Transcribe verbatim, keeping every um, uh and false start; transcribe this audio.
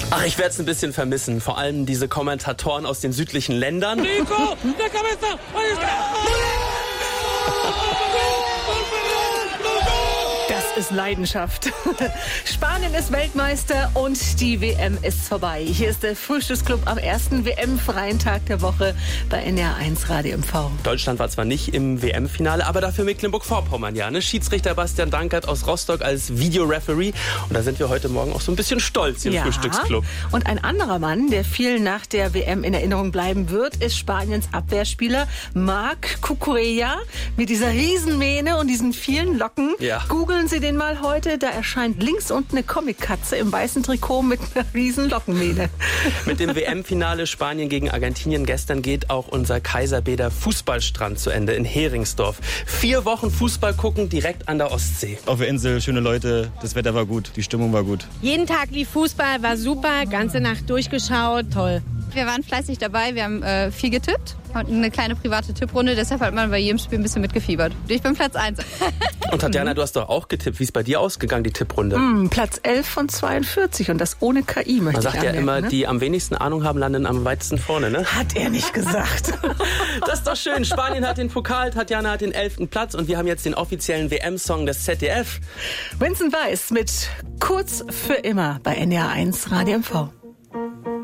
Ach, ich werde es ein bisschen vermissen. Vor allem diese Kommentatoren aus den südlichen Ländern. Nico, der Cabeza, Das ist Leidenschaft. Spanien ist Weltmeister und die W M ist vorbei. Hier ist der Frühstücksclub am ersten W M-freien Tag der Woche bei N D R eins Radio M V. Deutschland war zwar nicht im W M-Finale, aber dafür Mecklenburg-Vorpommern, ja. Ne? Schiedsrichter Bastian Dankert aus Rostock als Videoreferee. Und da sind wir heute Morgen auch so ein bisschen stolz hier im Ja. Frühstücksclub. Und ein anderer Mann, der viel nach der W M in Erinnerung bleiben wird, ist Spaniens Abwehrspieler Marc Cucurella mit dieser Riesenmähne und diesen vielen Locken. Ja. Googeln Sie den mal heute, da erscheint links unten eine Comic-Katze im weißen Trikot mit einer riesen Lockenmähne. Mit dem W M-Finale Spanien gegen Argentinien gestern geht auch unser Kaiserbäder Fußballstrand zu Ende in Heringsdorf. Vier Wochen Fußball gucken direkt an der Ostsee. Auf der Insel, schöne Leute, das Wetter war gut, die Stimmung war gut. Jeden Tag lief Fußball, war super, ganze Nacht durchgeschaut, toll. Wir waren fleißig dabei, wir haben äh, viel getippt, hatten eine kleine private Tipprunde, deshalb hat man bei jedem Spiel ein bisschen mitgefiebert. Ich bin Platz eins. Und Tatjana, du hast doch auch getippt. Wie ist bei dir ausgegangen, die Tipprunde? Mm, Platz elf von zweiundvierzig und das ohne K I, möchte Man sagt ich ja anmerken, immer, ne? die am wenigsten Ahnung haben, landen am weitesten vorne, ne? Hat er nicht gesagt. Das ist doch schön. Spanien hat den Pokal, Tatjana hat den elften Platz und wir haben jetzt den offiziellen W M-Song des Z D F. Vincent Weiss mit Kurz für immer bei N D R eins Radio M V.